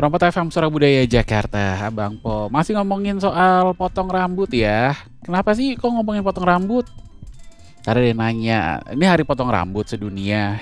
Rompat FM Surabaya Jakarta, Abang Po. Masih ngomongin soal potong rambut ya. Kenapa sih kok ngomongin potong rambut? Tadi dia nanya, ini hari potong rambut sedunia.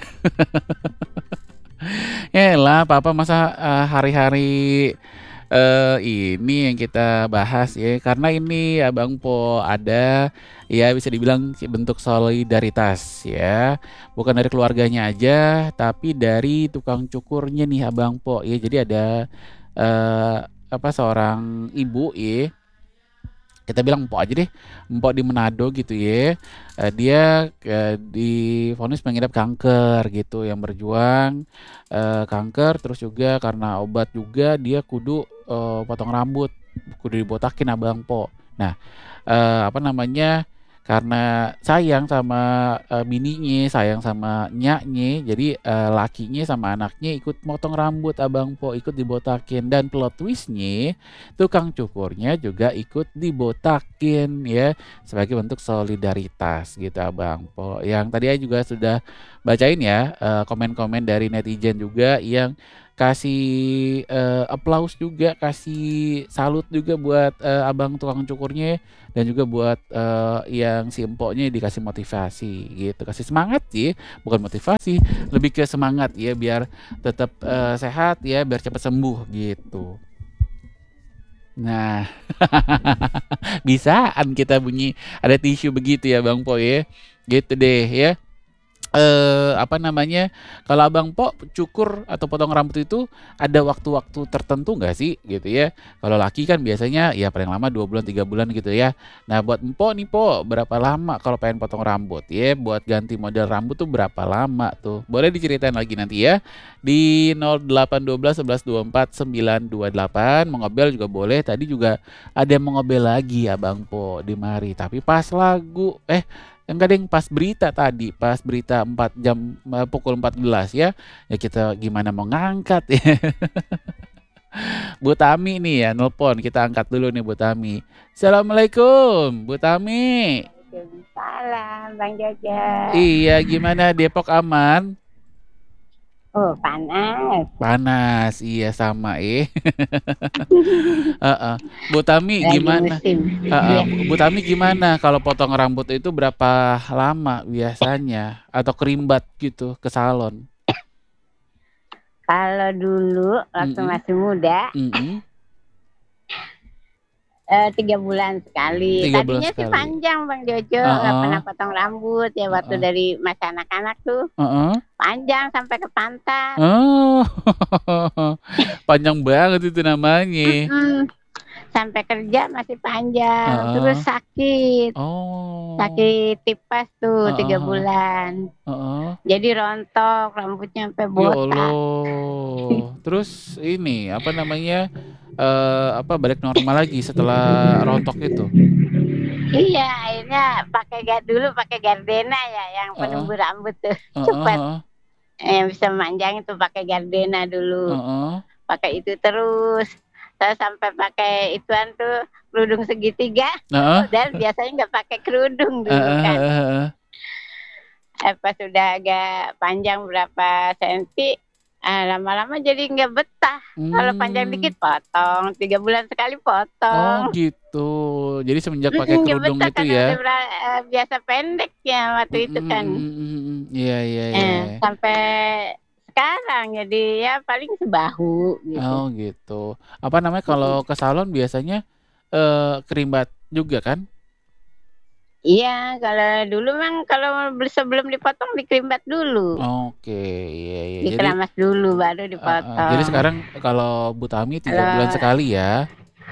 Yaelah, papa masa hari-hari ini yang kita bahas ya. Karena ini Abang Po ada ya bisa dibilang bentuk solidaritas ya. Bukan dari keluarganya aja, tapi dari tukang cukurnya nih Abang Po ya. Jadi ada eh seorang ibu ya, kita bilang empok aja deh, empok di Manado gitu ya. Dia divonis mengidap kanker gitu, yang berjuang kanker, terus juga karena obat juga dia kudu potong rambut, kudu dibotakin Abang Po. Nah, apa namanya, karena sayang sama bininya, sayang sama nyaknya, jadi lakinya sama anaknya ikut motong rambut Abang Po, ikut dibotakin, dan plot twistnya tukang cukurnya juga ikut dibotakin ya, sebagai bentuk solidaritas gitu Abang Po. Yang tadi saya juga sudah bacain ya komen-komen dari netizen juga yang kasih applause juga, kasih salut juga buat abang tukang cukurnya, dan juga buat yang si empoknya dikasih motivasi gitu, kasih semangat sih, bukan motivasi, lebih ke semangat ya, biar tetap sehat ya, biar cepat sembuh gitu. Nah, bisaan kita bunyi ada tisu begitu ya Bang Po ya. Gitu deh ya. Apa namanya, kalau Abang Po cukur atau potong rambut itu ada waktu-waktu tertentu nggak sih gitu ya? Kalau laki kan biasanya ya paling lama 2 bulan 3 bulan gitu ya. Nah buat Empok nih Po, berapa lama kalau pengen potong rambut ya? Buat ganti model rambut tuh berapa lama tuh? Boleh diceritain lagi nanti ya di 0812 11 24 928. Mau ngobel juga boleh. Tadi juga ada yang mau ngobel lagi Abang Po di mari, tapi pas lagu enggak deng, pas berita tadi, pas berita 4 jam pukul 14 ya. Ya kita gimana mau ngangkat ya. Bu Tami nih ya nelpon, kita angkat dulu nih Bu Tami. Assalamualaikum Bu Tami. Waalaikumsalam Bang Jaja. Iya, gimana Depok aman? Oh, panas. Panas, iya sama Heeh. Bu Tami Lagi gimana? musim. Heeh, Iya. Bu Tami gimana kalau potong rambut itu berapa lama biasanya? Atau kerimbat gitu ke salon? Kalau dulu waktu Mm-mm, masih muda, mm-mm. 3 bulan sekali. 3 bulan Tadinya sih sekali. panjang Bang Jojo, nggak Heeh, pernah potong rambut ya waktu heeh, dari masa anak-anak tuh heeh. panjang sampai ke pantat. Oh, panjang banget itu namanya. Mm-mm. Sampai kerja masih panjang, terus Heeh. sakit. Oh, Sakit tipes tuh 3 heeh, bulan. heeh. Jadi rontok, rambutnya sampai Ya botak. Allah. Terus ini apa namanya? Balik normal lagi setelah rontok itu. Iya, akhirnya dulu pakai Gardena ya, yang Heeh, penumbuh rambut tuh heeh, cepat. heeh, Yang bisa memanjang itu pakai Gardena dulu. heeh, Pakai itu terus. Saya sampai pakai ituan tuh kerudung segitiga. heeh, Dan biasanya nggak pakai kerudung dulu heeh, kan. heeh, heeh. Pas sudah agak panjang berapa senti, lama-lama jadi nggak betah. Kalau panjang Hmm. dikit potong, 3 bulan sekali Oh potong. gitu. Jadi semenjak pakai Nggak kerudung betah itu karena ya. udah biasa pendek ya waktu Mhm, itu kan. mhm, mhm, mhm. Iya, iya, iya. Sampai sekarang jadi ya paling sebahu gitu. Oh gitu. Apa namanya, kalau ke salon biasanya kerimbat juga kan? Iya, kalau dulu mang kalau sebelum dipotong dikerimbat dulu, Oke, iya, iya. dikeramas dulu baru Jadi dipotong. sekarang kalau Bu Tami 3 bulan Kalau sekali ya.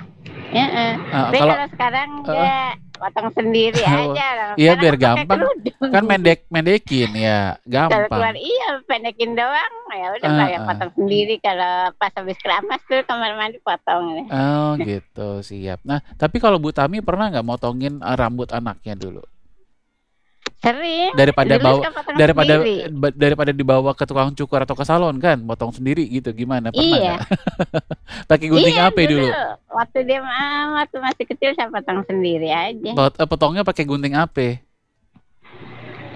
tapi Kalau kalau sekarang heeh. enggak potong sendiri aja. Iya Sekarang biar kan pakai gampang. kerudung. Kan mendekin ya, Kalau keluar gampang. iya pendekin doang, ya udah pakai Heeh. potong sendiri. Kalau pas habis keramas tuh kamar mandi potong. Oh gitu, siap. Nah, tapi kalau Bu Tami pernah nggak motongin rambut anaknya dulu? Sering, Daripada dulu bawa suka potong daripada sendiri. daripada dibawa ke tukang cukur atau ke salon kan, motong sendiri gitu, gimana, pernah nggak? Iya, Pakai gunting iya apa dulu dulu? waktu masih kecil saya potong sendiri aja. Potongnya pakai gunting apa?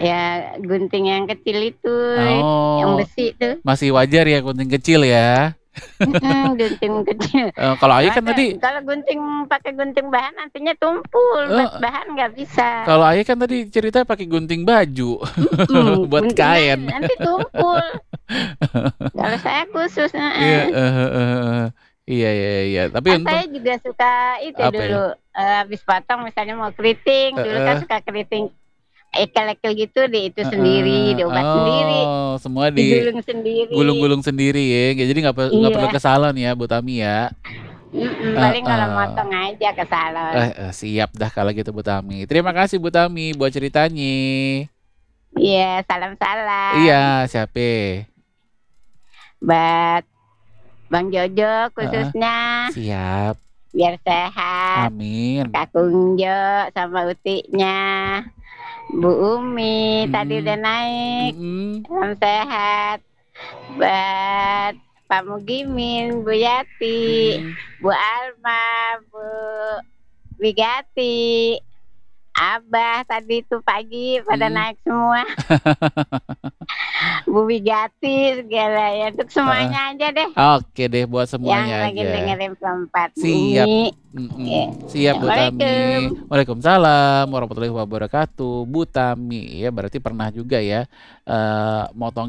Ya gunting yang kecil itu, yang Oh, besi tuh. masih wajar ya gunting kecil ya? Gunting kecil. Kalau Ayah kan Masa tadi kalau gunting pakai gunting bahan nantinya tumpul, buat heeh, bahan nggak bisa. kalau Ayah kan tadi cerita pakai gunting baju buat Guntingnya kain. nanti tumpul. Kalau saya khusus, Iya, heeh. iya, iya, iya. Tapi Kan untung saya juga suka itu apa ya? dulu, habis potong misalnya mau keriting, dulu kan Heeh, suka keriting ekel-ekel gitu di itu sendiri, heeh. diobat sendiri, Oh, semua digulung sendiri. digulung-gulung sendiri ya. Jadi nggak perlu Iya, ke salon ya, Bu Tami ya. paling kalau Heeh. motong aja ke salon. Siap dah kalau gitu Bu Tami. Terima kasih Bu Tami buat ceritanya. Iya, Iya, salam-salam siapa? buat Bang Jojo Heeh, khususnya, siap. biar sehat. Amin. Kak Kungjo sama Utinya, Bu Umi tadi udah Mm-mm. naik, Mm-mm. salam sehat. Buat Pak Mugimin, Bu Yati, Mm-mm. Bu Alma, Bu Wigati, Abah tadi tuh pagi pada Mm. naik semua. Bu Wigati segala ya, untuk Heeh. semuanya aja deh Oke deh, buat yang semuanya lagi aja. dengerin Perempat Bu Siap. Umi. Ya. Siap Bu Tami. Assalamualaikum. Waalaikumsalam warahmatullahi wabarakatuh. Bu Tami ya berarti pernah juga ya motong